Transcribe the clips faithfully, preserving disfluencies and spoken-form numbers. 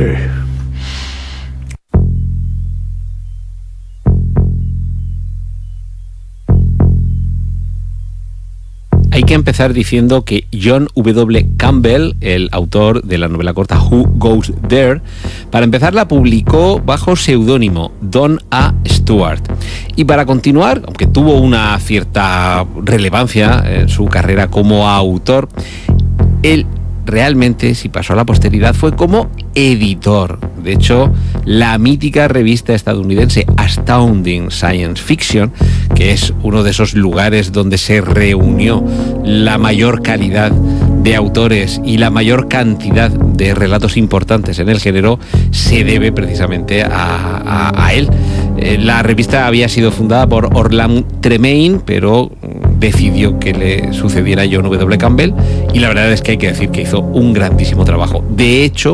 noche. Hay que empezar diciendo que John W. Campbell, el autor de la novela corta Who Goes There, para empezar la publicó bajo seudónimo Don A. Stewart. Y para continuar, aunque tuvo una cierta relevancia en su carrera como autor, él realmente, si pasó a la posteridad, fue como editor. De hecho, la mítica revista estadounidense Astounding Science Fiction, que es uno de esos lugares donde se reunió la mayor calidad de autores y la mayor cantidad de relatos importantes en el género, se debe precisamente a, a, a él. Eh, la revista había sido fundada por Orland Tremaine, pero decidió que le sucediera John W. Campbell, y la verdad es que hay que decir que hizo un grandísimo trabajo. De hecho,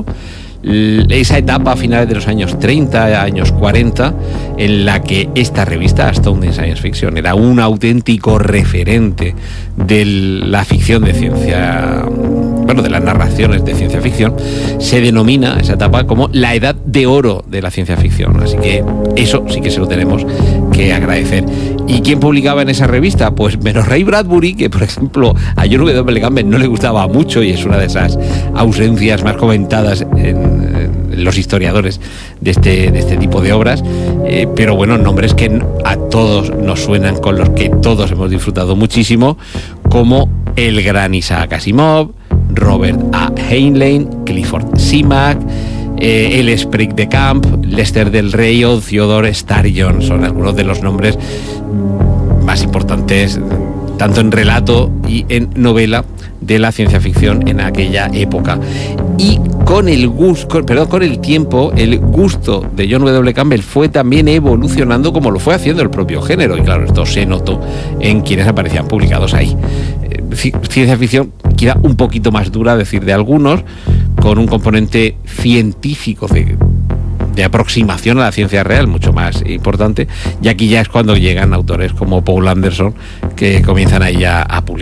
esa etapa a finales de los años treinta, años cuarenta, en la que esta revista, Astounding Science Fiction, era un auténtico referente de la ficción de ciencia, bueno, de las narraciones de ciencia ficción, se denomina esa etapa como la edad de oro de la ciencia ficción. Así que eso sí que se lo tenemos que agradecer. ¿Y quién publicaba en esa revista? Pues menos Ray Bradbury, que por ejemplo a John W. Campbell no le gustaba mucho y es una de esas ausencias más comentadas en, en los historiadores de este, de este tipo de obras, eh, pero bueno, nombres que a todos nos suenan, con los que todos hemos disfrutado muchísimo, como el gran Isaac Asimov, Robert A. Heinlein, Clifford Simak, eh, el Sprague de Camp, Lester del Rey o Theodore Sturgeon. Son algunos de los nombres más importantes, tanto en relato y en novela, de la ciencia ficción en aquella época. Y con el gusto, con, perdón, con el tiempo, el gusto de John W. Campbell fue también evolucionando, como lo fue haciendo el propio género, y claro, esto se notó en quienes aparecían publicados ahí. Eh, ciencia ficción quizá un poquito más dura, a decir de algunos, con un componente científico de, de aproximación a la ciencia real mucho más importante, y aquí ya es cuando llegan autores como Paul Anderson, que comienzan ahí a, a publicar.